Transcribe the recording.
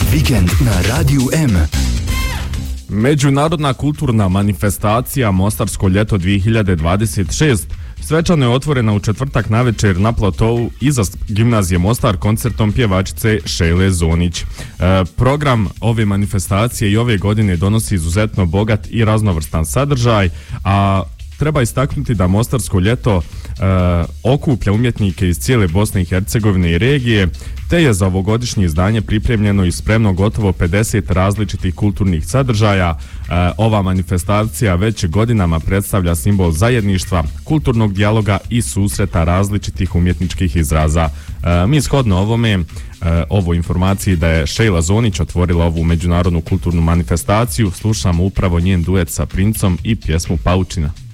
Vikend na Radiju M. Međunarodna kulturna manifestacija Mostarsko ljeto 2026 svečano je otvorena u četvrtak navečer na platovu iza gimnazije Mostar koncertom pjevačice Šejle Zonić. Program ove manifestacije i ove godine donosi izuzetno bogat i raznovrstan sadržaj, a treba istaknuti da Mostarsko ljeto okuplja umjetnike iz cijele Bosne i Hercegovine i regije, te je za ovogodišnje izdanje pripremljeno i spremno gotovo 50 različitih kulturnih sadržaja. Ova manifestacija već godinama predstavlja simbol zajedništva, kulturnog dijaloga i susreta različitih umjetničkih izraza. Mi shodno ovoj informaciji da je Šejla Zonić otvorila ovu međunarodnu kulturnu manifestaciju, slušamo upravo njen duet sa Princom i pjesmu Paučina.